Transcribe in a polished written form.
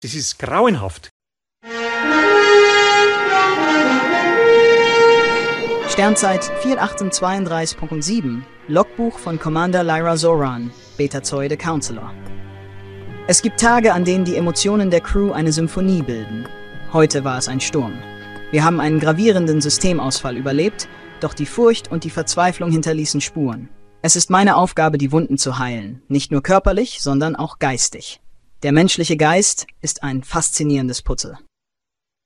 Das ist grauenhaft. Sternzeit 4832.7 Logbuch von Commander Lyra Zoran, Betazoide Counselor. Es gibt Tage, an denen die Emotionen der Crew eine Symphonie bilden. Heute war es ein Sturm. Wir haben einen gravierenden Systemausfall überlebt, doch die Furcht und die Verzweiflung hinterließen Spuren. Es ist meine Aufgabe, die Wunden zu heilen, nicht nur körperlich, sondern auch geistig. Der menschliche Geist ist ein faszinierendes Puzzle.